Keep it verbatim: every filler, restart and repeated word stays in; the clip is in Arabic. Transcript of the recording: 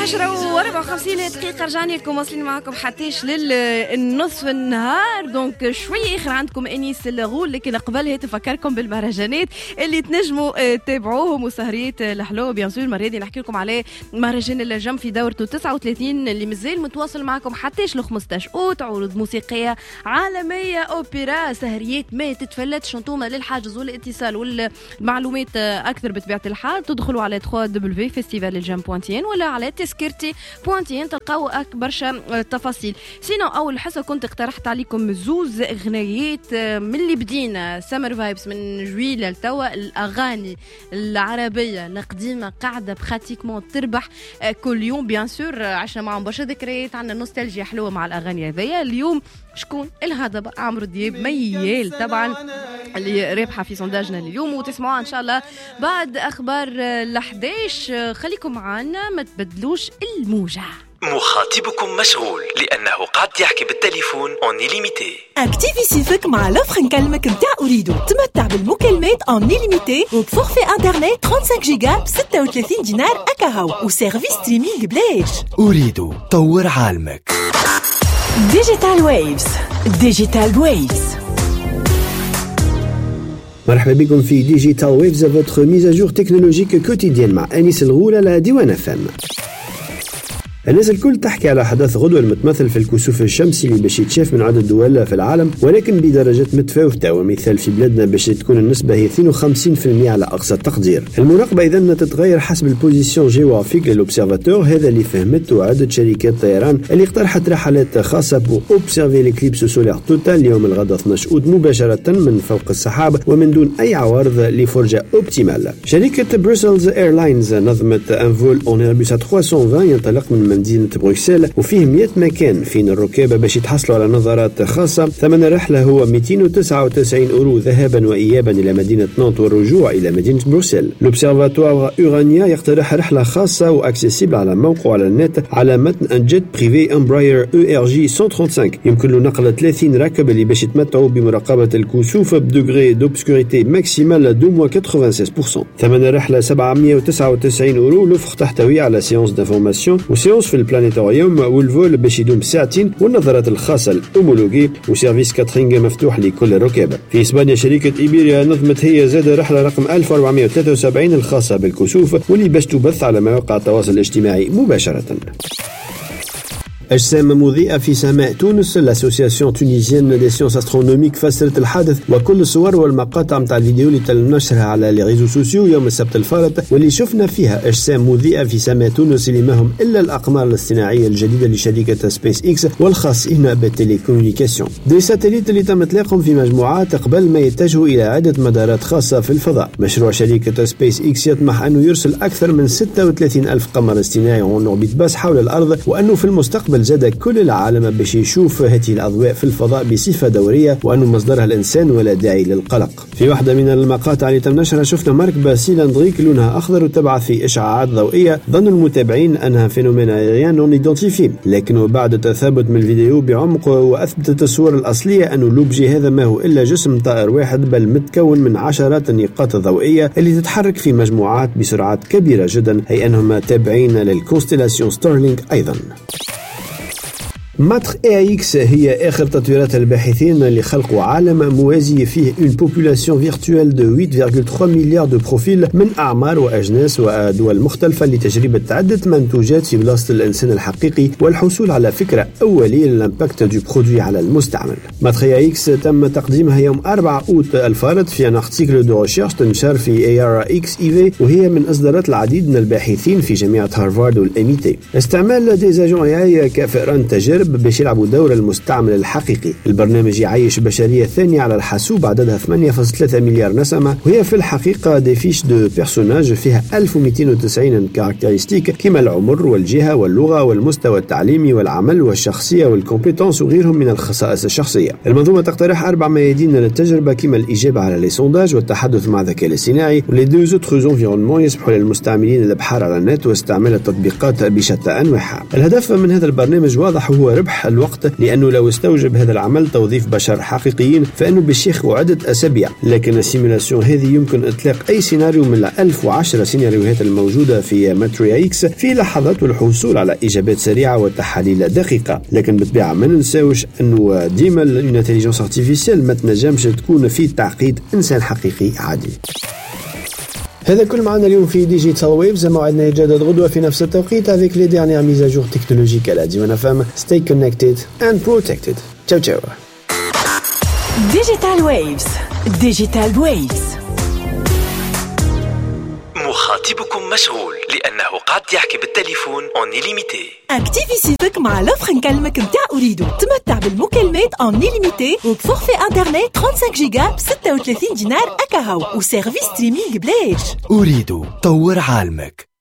عشرة وأربعة وخمسين دقيقة رجعنا لكم واصلين معكم حتىش للنصف النهار. دونك شوي آخر عندكم أنيس الغول، لكن قبل هي تفكركم بالمهرجانات اللي تنجموا تتابعوهم وسهريات الحلوة. بيان سور المرة دي نحكي لكم على مهرجان الجم في دورته تسعة وثلاثين اللي مازال متواصل معكم حتىش ل خمسطاش أوت. عروض موسيقية عالمية، أوبرا، سهريات ما تتفلتش انتوما للحاجز والاتصال والمعلومات أكثر بطبيعة الحال تدخلوا على دبليو دبليو دبليو فيستيفال الجم بوانتين ولا على تذكرتي بوانتين تلقاو أكبر برشا تفاصيل. سينو أول حصة كنت اقترحت عليكم زوز غنايات من اللي بدينا سمر فايبس من جويلة لتوا. الأغاني العربية القديمة قاعدة بخاتيكمون تربح كل يوم. بيان سور عشنا معهم برشا ذكريات، عندنا نوستالجيا حلوة مع الأغاني هذيا. اليوم شكون الهضبة؟ عمرو دياب ميال طبعا اللي رابحة في صنداجنا اليوم، وتسمعوها إن شاء الله بعد أخبار الحداش. خليكم معنا ما تبدلوش الموجة. مخاطبكم مشغول لأنه قاعد يحكي بالتليفون اون إليميتي. اكتيفي سيفك مع لوفر نكلمك متاع أريدو. تمتع بالمكالمات اون إليميتي وبفورفي انترنت خمسة وثلاثين جيجا ب ستة وثلاثين دينار أكاهو وسيرفيس ستريمينغ بلاش. أريدو طور عالمك. ديجيتال ويفز. ديجيتال ويفز. مرحبا بكم في ديجيتال ويفز، votre mise à jour technologique quotidienne مع أنيس الغول على ديوان اف ام. الناس الكل تحكي على حدث غدوة المتمثل في الكسوف الشمسي اللي باش يتشاف من عدة دول في العالم، ولكن بدرجات متفاوتة. ومثال في بلادنا باش تكون النسبة هي اثنين وخمسين بالمئة على أقصى التقدير. المراقبة إذن تتغير حسب البوزيسيون جيوغرافيك للأوبسيرفاتور، هذا اللي فهمته عدة شركات طيران اللي اقترحت رحلات خاصة بو أوبسيرفي ليكليبس سولير توتال اليوم الغد اثني عشر أوت مباشرة من فوق السحاب ومن دون أي عوارض لفرجة أوبتيمال. شركة بروسلز ايرلاينز نظمت ان فول اون ايربوس ثلاثمائة وعشرين ينطلق من مدينة بروكسل وفيه مئة مكان فين الركابة باش يتحصلوا على نظارات خاصة. ثمن الرحلة هو مئتين وتسعة وتسعين أورو ذهابا وإيابا إلى مدينة نانت والرجوع إلى مدينة بروكسل. لوبسيرفاتوار أورانيا يقترح رحلة خاصة وأكسيسيبل على موقع على النت على متن ان جيت بريفي امبراير او ار جي مئة وخمسة وثلاثين. يمكن له نقل ثلاثين راكب اللي باش يتمتعوا بمراقبة الكسوف بدوغري دوبسكوريتي ماكسيمال دو موا ستة وثمانين بالمئة. ثمن الرحلة سبعمئة وتسعة وتسعين أورو. لوفر تحتوي على سيونس دانفورماسيون وسيونس في البلانيتوريوم والفول باش يدوم ساعتين والنظارات الخاصة الأومولوجي وسيرفيس كاترينج مفتوح لكل الركاب. في إسبانيا شركة إيبيريا نظمت هي زاد رحلة رقم ألف وأربعمئة وثلاثة وسبعين الخاصة بالكسوف واللي باش تبث على مواقع التواصل الاجتماعي مباشرة. أجسام مضيئة في سماء تونس. الأسوسياسيون تونيزيان دي سيونس أسترونوميك فسرت الحادث وكل الصور والمقاطع متاع الفيديو اللي تم نشرها على لي ريزو سوسيو يوم السبت الفارط، واللي شفنا فيها أجسام مضيئة في سماء تونس اللي ما هم إلا الأقمار الاصطناعية الجديدة لشركة سبيس إكس والخاصين بالتليكومونيكاسيون. دي ساتليت اللي تم إطلاقهم في مجموعات قبل ما يتجهوا إلى عدة مدارات خاصة في الفضاء. مشروع شركة سبيس إكس يطمح أنه يرسل أكثر من ستة وثلاثين ألف قمر اصطناعي اون اوربيت باس حول الأرض، وأنه في المستقبل زاد كل العالم باش يشوف هذه الأضواء في الفضاء بصفة دورية وأنه مصدرها الإنسان ولا داعي للقلق. في واحدة من المقاطع اللي تم نشرها شفنا مركبة سيلندريك لونها أخضر وتبعث في إشعاعات ضوئية. ظن المتابعين أنها فينومين أيريان نون إيدنتيفي، لكن بعد التثبت من الفيديو بعمق وأثبتت الصور الأصلية أن اللوبجي هذا ما هو إلا جسم طائر واحد بل متكون من عشرات النقاط الضوئية اللي تتحرك في مجموعات بسرعات كبيرة جدا، أي أنهم تابعين للكونستيلاسيون ستارلينك أيضا. ماتر اي اكس هي آخر تطويرات الباحثين اللي خلقوا عالم موازي فيه اون بوبولاسيون فيرتوال دو ثمانية فاصلة ثلاثة مليار دو بروفيل من أعمار وأجناس ودول مختلفة لتجربة عدة منتوجات في بلاصة الإنسان الحقيقي والحصول على فكرة أولية للإمباكت دو برودوي على المستعمل. ماتر اي اكس تم تقديمها يوم أربعة أوت الفارط في ان ارتيكل دو ريشيرش تنشر في اي ار اكس اي في، وهي من إصدارات العديد من الباحثين في جامعة هارفارد والإميتي. استعمال ديزاجون اي كفئران تجارب باش يلعبوا دور المستعمل الحقيقي. البرنامج يعيش بشرية ثانية على الحاسوب عددها ثمانية فاصلة ثلاثة مليار نسمة، وهي في الحقيقة دي فيش دو بيرسوناج فيها ألف ومئتين وتسعين كاركترستيك كما العمر والجهة واللغة والمستوى التعليمي والعمل والشخصية والكومبيتنس وغيرهم من الخصائص الشخصية. المنظومة تقترح أربع ميادين للتجربة كما الإجابة على لي سونداج والتحدث مع الذكاء الاصطناعي ولي دو زوتر انفيرونمون يسمحوا للمستعملين الابحار على النت واستعمال التطبيقات بشتى أنواعها. الهدف من هذا البرنامج واضح، هو ربح الوقت، لأنه لو استوجب هذا العمل توظيف بشر حقيقيين فإنه باش ياخذ عدة أسابيع، لكن السيمولاسيون هذه يمكن إطلاق أي سيناريو من ألف وعشرة سيناريوهات الموجودة في ماتريا إكس في لحظات والحصول على إجابات سريعة وتحاليل دقيقة. لكن بالطبيعة ما ننساوش أنه ديما الانتليجنس ارتيفيسيال ما تنجمش تكون في تعقيد إنسان حقيقي عادي. هذا كل معنا اليوم في ديجيتال ويفز. موعدنا يتجدد غدوة في نفس التوقيت avec les dernières mises à jour technologiques à la Diwan F M. Stay connected and protected. Ciao ciao. Digital Waves. Digital Waves. مخاطبكم مشغول لأنه قاعد يحكي بالتليفون en illimité. اكتيفي سيتك مع لوفر نكلمك متاع أريدو. تمتع بالمكالمات en illimité وبفورفي انترنت خمسة وثلاثين جيجا ب ستة وثلاثين دينار أكاهو وسيرفيس ستريمينج بلاش. أريدو طور عالمك.